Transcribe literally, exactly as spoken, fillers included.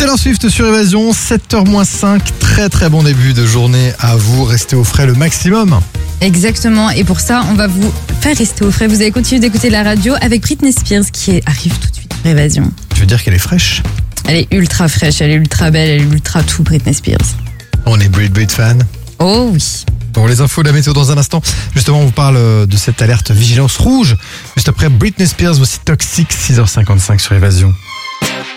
Taylor Swift sur Évasion, sept heures moins cinq. Très très bon début de journée à vous. Restez au frais le maximum. Exactement, et pour ça, on va vous faire rester au frais. Vous allez continuer d'écouter la radio avec Britney Spears qui arrive tout de suite sur Évasion. Tu veux dire qu'elle est fraîche? Elle est ultra fraîche, elle est ultra belle, elle est ultra tout, Britney Spears. On est Brit Brit fan. Oh oui. Bon, les infos de la météo dans un instant. Justement, on vous parle de cette alerte vigilance rouge. Juste après Britney Spears, voici Toxic, six heures cinquante-cinq sur Évasion.